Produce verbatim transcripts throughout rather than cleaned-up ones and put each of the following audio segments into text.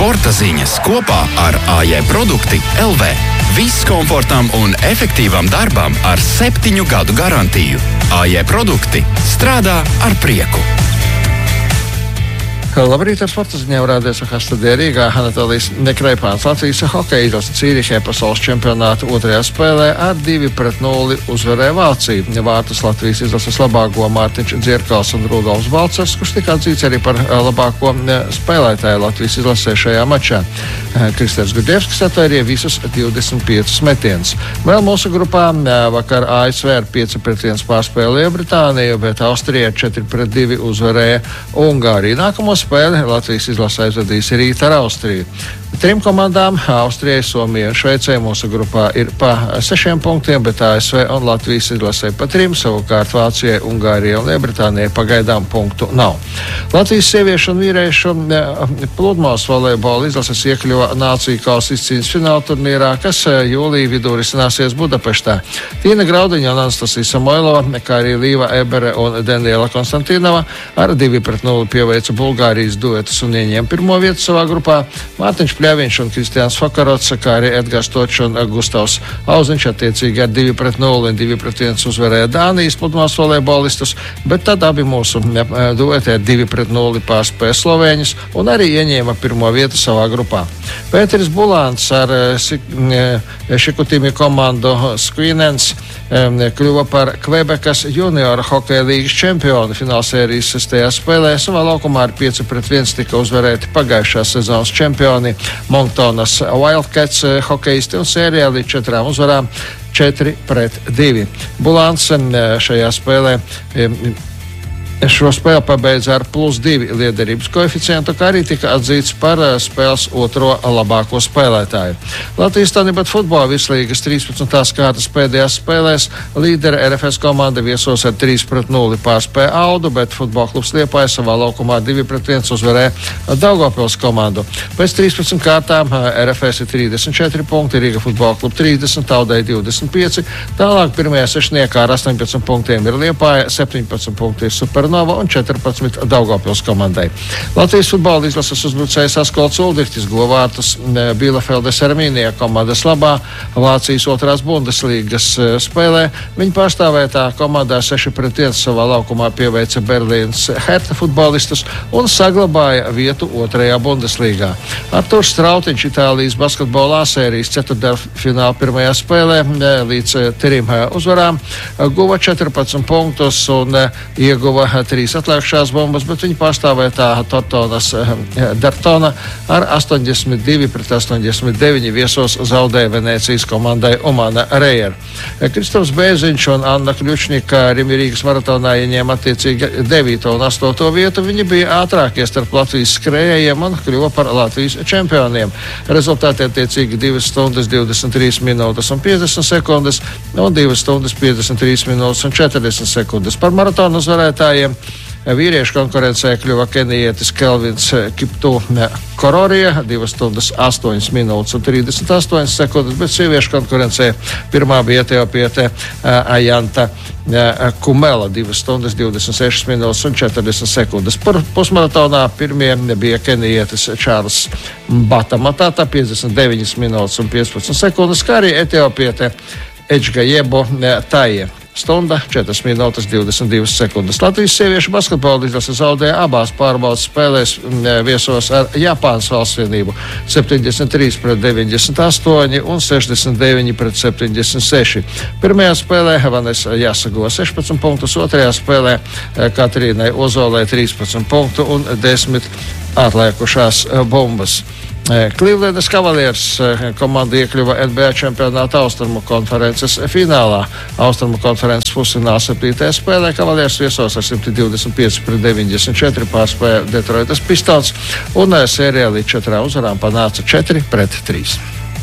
Sporta ziņas kopā ar A J Produkti L V. Viss komfortam un efektīvam darbam ar septiņu gadu garantiju. A J Produkti strādā ar prieku. Labrīt, ar sporta ziņām rādījās studijā Rīgā Anatolijas Nekreipāns. Latvijas hokeja izlase Cīrihē pasaules čempionāta otrajā spēlē ar divi pret nulli uzvarēja Vāciju. Vārtus Latvijas izlases labāko Mārtiņš Dzierkals un Rudolfs Balcers, kurš tika atzīts arī par labāko spēlētāju Latvijas izlasē šajā mačā. Kristēns Gudevskis atvērīja visus divdesmit piecus metienus. Vēl mūsu grupā vakar A S V ar pieci pret viens pārspēlēja Britāniju, bet Austrija četri pret divi uzvarēja Ungāriju. Nākamos spēli Latvijas izlase aizvadīs rīt ar Austriju. Trim komandām Austrijai, Somijai un Šveicei mūsu grupā ir pa sešiem punktiem, bet A S V un Latvijas izlasē pa trim, savukārt Vācijai, Ungārijai un Lielbritānijai pagaidām punktu nav. Latvijas sieviešu un vīriešu pludmales volejbola izlases iekļuva Nāciju kausa izcīņas fināla turnīrā, kas jūlija vidū risināsies Budapeštā. Tīna Graudiņa un Anastasija Samoilova, kā arī Līva Ebere un Daniela Konstantinova ar divi pret nulli pieveica Bulgārijas duetus un ieņēma pirmo vietu savā grupā. Mārtiņš Pļaviņš un Kristiāns Fakarots, kā arī Edgars Točs un Gustavs Auziņš attiecīgi ar divi pret nulli un divi pret viens uzvarēja Dānijas pludmales volejbolistus, bet tad abi mūsu dueti ar divi pret nulli pārspēja Slovēņus un arī ieņēma pirmo vietu savā grupā. Pēteris Bulāns ar Šikutīmi komandu Skvinens kļuva par Kvebekas junioru hokeja līgas čempionu. Finālsērijas sestajā spēlē savā laukumā ar pieci pret viens tika uzvarēti pagājušās sezonas čempioni Monctonas Wildcats hokeisti un sērijā līdz četrām uzvarām četri pret divi. Bulāns šajā spēlē šo spēli pabeidza ar plus divi liederības koeficientu, kā arī tika atzīts par spēles otro labāko spēlētāju. Latvijas Tanibet futbola virslīgas trīspadsmitās kārtas pēdējās spēlēs līdera R F S komanda viesos ar trīs pret nulli pārspēja Audu, bet futbola klubs Liepāja savā laukumā divi pret viens uzvarēja Daugavpils komandu. Pēc trīspadsmit kārtām R F S ir trīsdesmit četri punkti, Rīga futbola kluba trīsdesmit, Audai divdesmit pieci, tālāk pirmajā sešniekā ar astoņpadsmit punktiem ir Liepāja, septiņpadsmit punkti ir Super un četrpadsmit Daugavpils komandai. Latvijas futbola izlases uzbrucējs Askolds Uldrihtis guva vārtus Bielefeldes Armīnija komandas labā Vācijas otrās Bundeslīgas spēlē. Viņa pārstāvētā komandā seši pret viens savā laukumā pieveica Berlīnas Hertha futbolistus un saglabāja vietu otrajā Bundeslīgā. Arturs Strautiņš Itālijas basketbola A sērijas ceturtdaļfināla pirmajā spēlē līdz trim uzvarām guva četrpadsmit punktus un ieguva trīs atlēkšās bombas, bet viņa pārstāvētā Tortonas Dartona ar astoņdesmit divi pret astoņdesmit deviņi viesos zaudēja Venēcijas komandai Omana Rejer. Kristofs Bēziņš un Anna Kļučņika Rimi Rīgas maratonā ieņēma attiecīgi devīto un astoto vietu. Viņi bija ātrākie starp Latvijas skrējējiem un kļuva par Latvijas čempioniem. Rezultāti attiecīgi divas stundas divdesmit trīs minūtes un piecdesmit sekundes un divas stundas piecdesmit trīs minūtes un četrdesmit sekundes. Par maratonu uzvarētājiem vīriešu konkurencē kļuva kenijietis Kelvins Kiptu Kororija, divas stundas astoņas minūtes un trīsdesmit astoņas sekundes, bet sieviešu konkurencē pirmā bija etiopiete Ajanta Kumela, divas stundas divdesmit sešas minūtes un četrdesmit sekundes. Par pusmaratonā pirmie bija kenijietis Čārls Batamatata, piecdesmit deviņas minūtes un piecpadsmit sekundes, kā arī etiopiete Ečgajebo Taie. Stunda, četras minūtes, divdesmit divas sekundes. Latvijas sieviešu basketbola izlase zaudēja abās pārbaudas spēlēs viesos ar Japānas valstsvienību septiņdesmit trīs pret deviņdesmit astoņi un sešdesmit deviņi pret septiņdesmit seši. Pirmajā spēlē Vanesa jāsaguva sešpadsmit punktus, otrajā spēlē Katrīnai Ozolē trīspadsmit punktu un desmit atliekušās bumbas. Clevelandas Cavaliers komanda iekļuva N B A čempionāta Austrumu konferences finālā. Austrumu konferences pusfināla septītajā spēlē Cavaliers viesos ar simt divdesmit pieci pret deviņdesmit četri pārspēja Detroitas Pistons un sērijā līdz četrām uzvarām panāca četri pret trīs.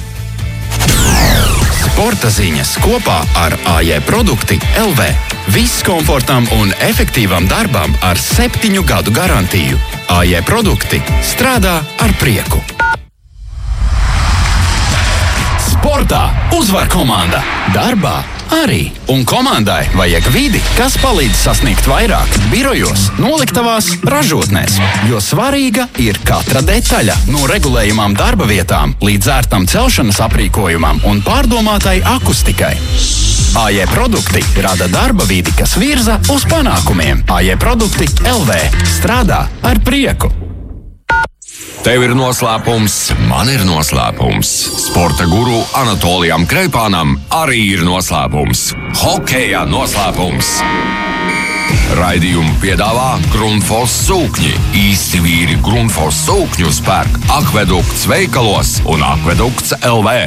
Sporta ziņas kopā ar A J Produkti L V. Viss komfortam un efektīvam darbam ar septiņu gadu garantiju. A J Produkti strādā ar prieku. Sportā uzvar komanda, darbā arī. Un komandai vajag vidi, kas palīdz sasniegt vairāk birojos, noliktavās, ražotnēs. Jo svarīga ir katra detaļa, no regulējumām darba vietām līdz ērtam celšanas aprīkojumam un pārdomātai akustikai. A J produkti rada darba vidi, kas virza uz panākumiem. A J produkti L V strādā ar prieku. Tev ir noslēpums, man ir noslēpums. Sporta guru Anatolijam Kreipānam arī ir noslēpums. Hokeja noslēpums. Raidījumu piedāvā Grundfos sūkņi. Īsti vīri Grundfos sūkņus pērk Akvedukts veikalos un Akvedukts L V.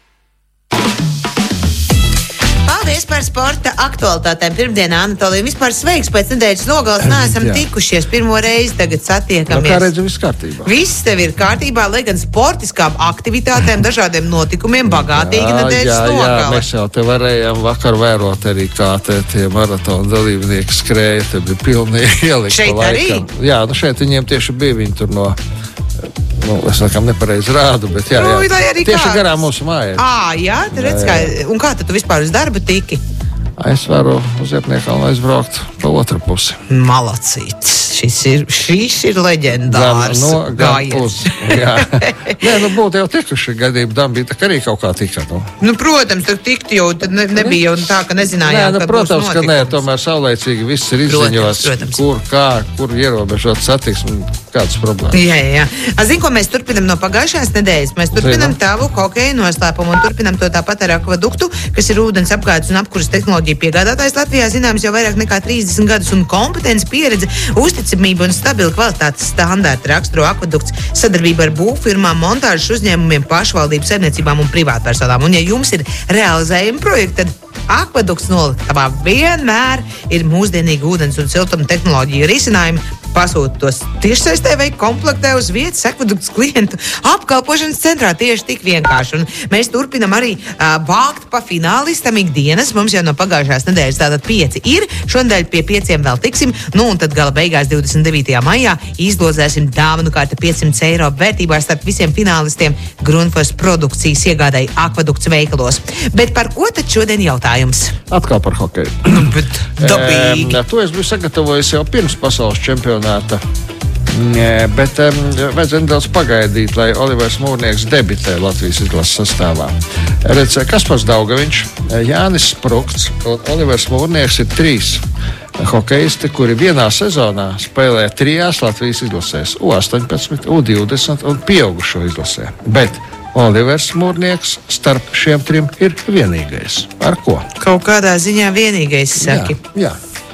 Paldies par sporta aktualitātēm. Pirmdienā, Anatolija, vispār sveiks. Pēc nedēļas nogalas neesam Jā. tikušies. Pirmo reizi tagad satiekamies. Nu, kā redzi, viss kārtībā. Viss tev ir kārtībā, lai gan sportiskām aktivitātēm, dažādiem notikumiem bagātīgi nedēļas jā, jā, nogala. mēs jau te varējām vakar vērot arī, kā te tie maratona dalībnieki skrēja. Te bija pilnīgi ielikt Šeit pa laikam. Jā, nu šeit viņiem tieši bija viņi tur no... Nu, es laikam nepareizi rādu, bet jā, Nu, jā. lai arī tieši kāds. garām mūsu mājai. Ā, jā, tu redz, kā, un kā tad tu vispār uz darbu tiki? Es varu uz Iepniekam aizbraukt pa otru pusi. Malacīts. Šis ir, šis ir leģendārs no, gan gājiens. uz. Jā. Nē, nu būtu jau tikuši gadījumi, tam bija tā, ka arī kaut kā tika. Nu. Nu, protams, tur tikt jau tad ne, nebija jau tā, ka nezinājām, Nē, nu, ka protams, būs ka nē, notikums. tomēr saulēcīgi viss ir Protams, izziņots, protams. kur, kā, kur ierobežot satiksmi, kādas problēmas. Jā, jā, jā. Zini, ko mēs turpinam no pagājušās nedēļas? Mēs turpinam Zinu. tavu hokeja noslēpumu un turpinam to tāpat ar Akveduktu, kas ir ūdens apgādes un apkuras tehnoloģiju piegādātājs Latvijā, zināms jau vairāk nekā trīsdesmit gadus, un kompetence, pieredze, uzticamība un stabila kvalitātes standārti raksturo Akvedukts sadarbību ar būvfirmām, montāžas uzņēmumiem, pašvaldību saimniecībām un privātpersonām. Un ja jums ir realizējumi projekti, tad Akvedukts noliktavā vienmēr ir mūsdienīgi ūdens un siltuma tehnoloģiju risinājumi. Pasūta tos tiešsaistē vai komplektē uz vietas Akvedukts klientu apkalpošanas centrā. Tieši tik vienkārši. Un mēs turpinam arī uh, vākt pa finālistam ikdienas. Mums jau no pagājušās nedēļas tātad pieci ir. Šonadēļ pie pieciem vēl tiksim. Nu, un tad gala beigās divdesmit devītajā maijā izlozēsim dāvanu kārtu piecsimt eiro vērtībā starp visiem finālistiem Grundfos produkcijas iegādēji Akvedukts veikalos. Bet par ko tad šodien jautājums? Atkal par hokeju. Nu, bet dabīgi. E, to es biju sagatavojis jau pirms pasaules čempionāta. E, bet um, vajadzēja nedaudz pagaidīt, lai Olivers Mūrnieks debitē Latvijas izlases sastāvā. Redz, Kaspars Daugaviņš, Jānis Sprukts un Olivers Mūrnieks ir trīs hokeisti, kuri vienā sezonā spēlē trijās Latvijas izlasēs – U astoņpadsmit, U divdesmit un pieaugušo izlasē. Bet Olivers Mūrnieks starp šiem trim ir vienīgais. Ar ko? Kaut kādā ziņā vienīgais, saki. Jā, jā.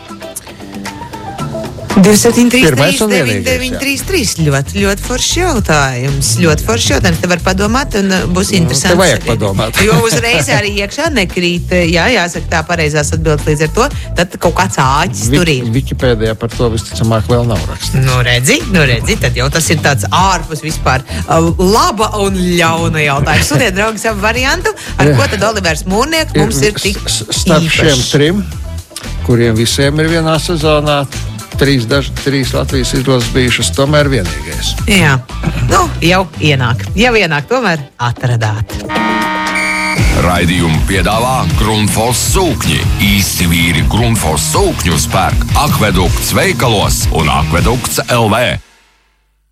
divi septiņi trīs Pirmais trīs un deviņi vienīgais, deviņi jā. trīs trīs. Ļoti, ļoti foršs jautājums. Ļoti foršs jautājums. Te var padomāt un uh, būs interesanti. te vajag padomāt. Jo uzreiz arī iekšā nekrīt. Jā, jāsaka tā pareizās atbildes līdz ar to. Tad kaut kāds āķis Vi, tur ir. Wikipēdijā par to visticamāk vēl nav rakstīts. Nu, redzi, nu, redzi, tad jau tas ir tāds ārpus vispār uh, laba un ļauna jautājums. Suniet, draugi, savu variantu. Ar ko tad Olivers Mūrnieks mums ir tik S- Starp šiem īpašs? trim, kuriem visiem ir vienā sezonā, trīs, daž, trīs Latvijas izlases bijušas, tomēr vienīgais. Jā, nu, jau ienāk. Jau ienāk, tomēr atradāt. Raidījumu piedāvā Grundfos sūkņi. Īsti vīri Grundfos sūkņus pērk Akvedukts veikalos un Akvedukts L V.